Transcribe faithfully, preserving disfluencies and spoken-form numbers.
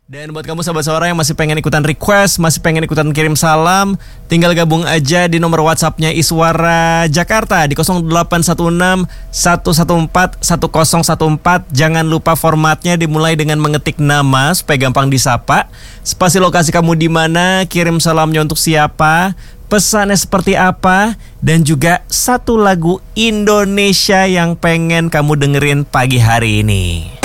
Dan buat kamu sahabat suara yang masih pengen ikutan request, masih pengen ikutan kirim salam, tinggal gabung aja di nomor WhatsApp-nya Iswara Jakarta di nol delapan satu enam satu satu empat satu nol satu empat. Jangan lupa formatnya dimulai dengan mengetik nama supaya gampang disapa. Spasi lokasi kamu di mana, kirim salamnya untuk siapa, pesannya seperti apa, dan juga satu lagu Indonesia yang pengen kamu dengerin pagi hari ini.